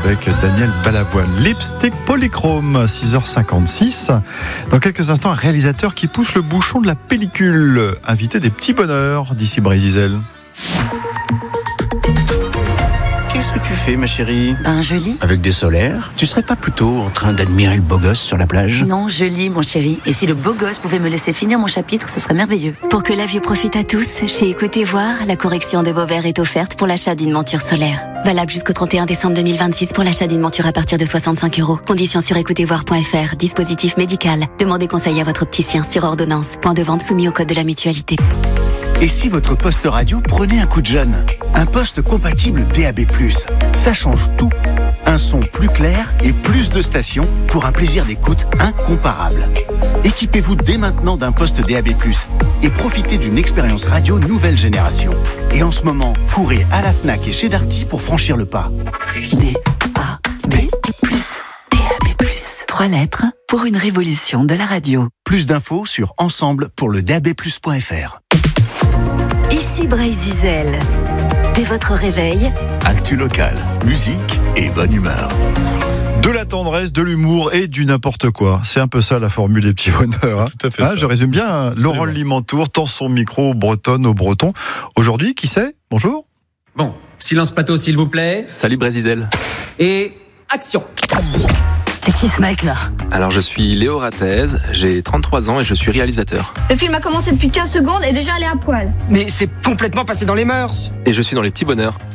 avec Daniel Balavoine. Lipstick Polychrome, 6h56. Dans quelques instants, un réalisateur qui pousse le bouchon de la pellicule. Invité des petits bonheurs d'ici Brésil. Qu'est-ce que tu fais, ma chérie ? Je lis. Avec des solaires ? Tu serais pas plutôt en train d'admirer le beau gosse sur la plage ? Non, je lis, mon chéri. Et si le beau gosse pouvait me laisser finir mon chapitre, ce serait merveilleux. Pour que la vue profite à tous, chez Écoutez Voir, la correction de vos verres est offerte pour l'achat d'une monture solaire. Valable jusqu'au 31 décembre 2026 pour l'achat d'une monture à partir de 65 €. Conditions sur écoutezvoir.fr. Dispositif médical. Demandez conseil à votre opticien sur ordonnance. Point de vente soumis au code de la mutualité. Et si votre poste radio prenait un coup de jeune ? Un poste compatible DAB+. Ça change tout. Un son plus clair et plus de stations pour un plaisir d'écoute incomparable. Équipez-vous dès maintenant d'un poste DAB+, et profitez d'une expérience radio nouvelle génération. Et en ce moment, courez à la Fnac et chez Darty pour franchir le pas. DAB+. 3 lettres pour une révolution de la radio. Plus d'infos sur ensemble pour le DAB+.fr. Ici Bray-Zizel. Dès votre réveil, Actu local, musique et bonne humeur. De la tendresse, de l'humour et du n'importe quoi. C'est un peu ça la formule des petits bonheurs. Tout à fait ça. Je résume bien. Laurent Limantour tend son micro aux bretonnes, aux bretons. Aujourd'hui, qui c'est ? Bonjour. Bon, silence plateau s'il vous plaît. Salut Brésil. Et action. c'est qui ce mec-là ? Alors je suis Léo Rattez, j'ai 33 ans et je suis réalisateur. Le film a commencé depuis 15 secondes et déjà elle est à poil. Mais c'est complètement passé dans les mœurs. Et je suis dans Les Petits Bonheurs.